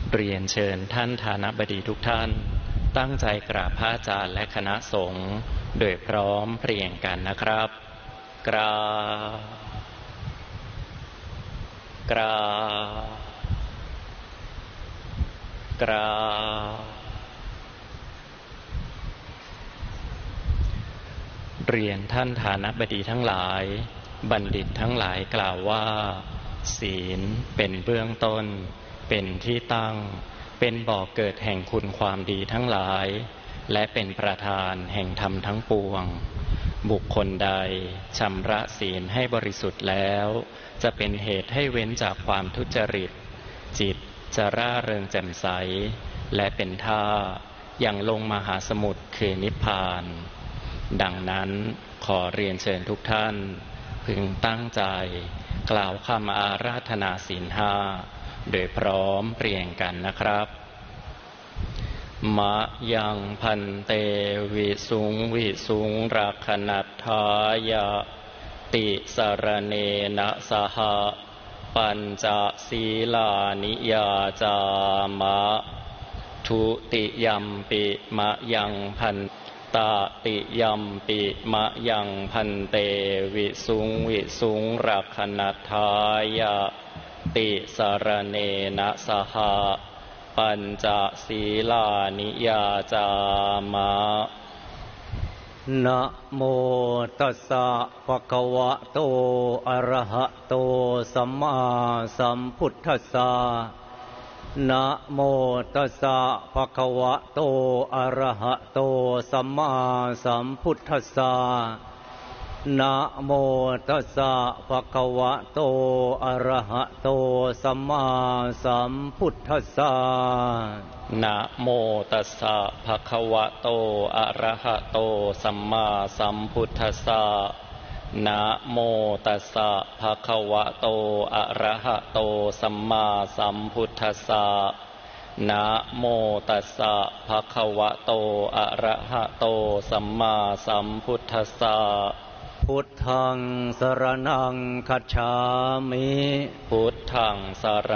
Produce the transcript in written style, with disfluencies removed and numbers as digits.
เรียนเชิญท่านฐานะบดีทุกท่านตั้งใจกราบพระอาจารย์และคณะสงฆ์โดยพร้อมเพรียงกันนะครับกราบเรียนท่านฐานะบดีทั้งหลายบัณฑิตทั้งหลายกล่าวว่าศีลเป็นเบื้องต้นเป็นที่ตั้งเป็นบ่อเกิดแห่งคุณความดีทั้งหลายและเป็นประธานแห่งธรรมทั้งปวงบุคคลใดชำระศีลให้บริสุทธิ์แล้วจะเป็นเหตุให้เว้นจากความทุจริตจิตจะร่าเริงแจ่มใสและเป็นท่าอย่างลงมหาสมุทรคือนิพพานดังนั้นขอเรียนเชิญทุกท่านพึงตั้งใจกล่าวคำอาราธนาศีลห้าโดยพร้อมเพรียงกันนะครับมะยังพันเตวิสุงรักขณัฏฐายะติสรเนนะสหปัญจศีลานิยาจามะทุติยัมปิมะยังพันตติยัมปิมะยังพันเตวิสุงรักขณัฏฐายะติสรเนนะสหปัญจศีลานิยาจามะนะโมตัสสะภะคะวะโตอะระหะโตสัมมาสัมพุทธัสสะนะโมตัสสะภะคะวะโตอะระหะโตสัมมาสัมพุทธัสสะนะโมตัสสะภะคะวะโตอะระหะโตสัมมาสัมพุทธัสสะนะโมตัสสะภะคะวะโตอะระหะโตสัมมาสัมพุทธัสสะนะโมตัสสะภะคะวะโตอะระหะโตสัมมาสัมพุทธัสสะนะโมตัสสะภะคะวะโตอะระหะโตสัมมาสัมพุทธัสสะพุทธังสรณังคัจฉามิพุทธังสร